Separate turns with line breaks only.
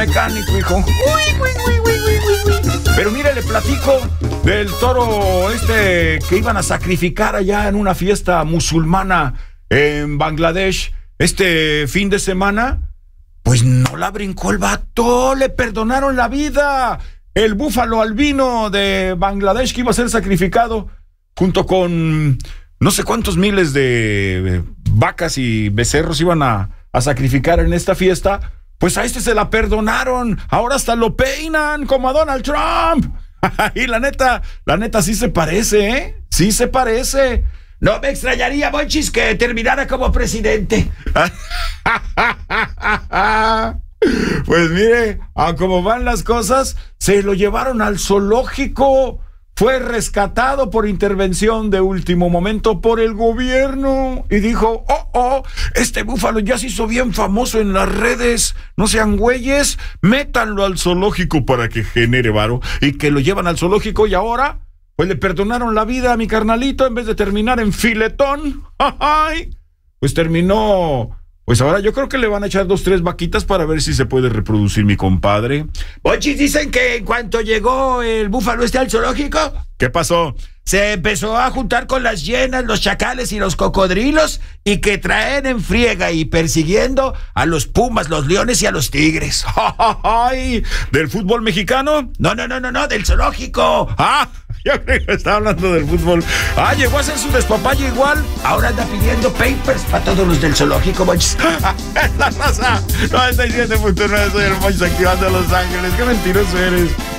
mecánico, hijo. Pero mire, le platico del toro que iban a sacrificar allá en una fiesta musulmana en Bangladesh este fin de semana. Pues no la brincó el vato, le perdonaron la vida. El búfalo albino de Bangladesh que iba a ser sacrificado junto con no sé cuántos miles de vacas y becerros iban a sacrificar en esta fiesta. Pues a este se la perdonaron. Ahora hasta lo peinan como a Donald Trump. Y la neta sí se parece, ¿eh? Sí se parece. No me extrañaría, Monchis, que terminara como presidente. Pues mire, a cómo van las cosas, se lo llevaron al zoológico. Fue rescatado por intervención de último momento por el gobierno. Y dijo, este búfalo ya se hizo bien famoso en las redes. No sean güeyes, métanlo al zoológico para que genere varo. Y que lo llevan al zoológico y ahora, pues le perdonaron la vida a mi carnalito en vez de terminar en filetón. Pues terminó. Pues ahora yo creo que le van a echar 2-3 vaquitas para ver si se puede reproducir mi compadre. Ochis, dicen que en cuanto llegó el búfalo al zoológico, ¿qué pasó? Se empezó a juntar con las hienas, los chacales y los cocodrilos y que traen en friega y persiguiendo a los pumas, los leones y a los tigres. ¿Del fútbol mexicano? No, del zoológico. Yo creo que está hablando del fútbol. Llegó a hacer su despapalle igual. Ahora anda pidiendo papers para todos los del zoológico, Monchis. La raza 97.9, soy el Monchis activando Los Ángeles. Qué mentiroso eres.